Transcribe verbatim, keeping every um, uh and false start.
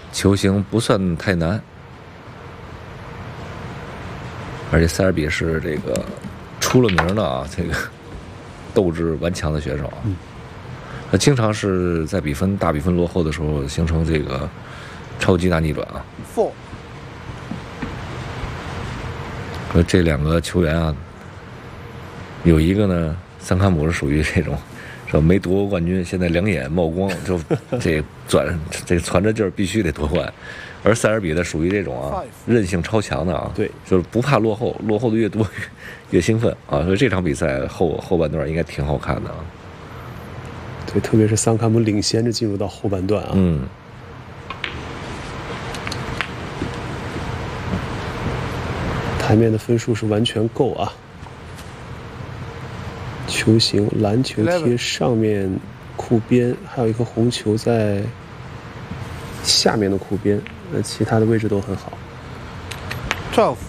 球形不算太难，而且塞尔比是这个出了名的啊，这个斗志顽强的选手啊。 嗯， 他经常是在比分大比分落后的时候形成这个超级大逆转啊。 Four。 和这两个球员啊，有一个呢，桑卡姆是属于这种。说没夺过冠军，现在两眼冒光，就这转这攒着劲儿，必须得夺冠。而塞尔比呢，属于这种啊，韧性超强的啊， 对， 就是不怕落后，落后的越多越越兴奋啊。所以这场比赛后后半段应该挺好看的啊。 对，特别是桑卡姆领先着进入到后半段啊。 嗯。 台面的分数是完全够啊。球形篮球贴上面库边，还有一颗红球在下面的库边，那其他的位置都很好。 twelve。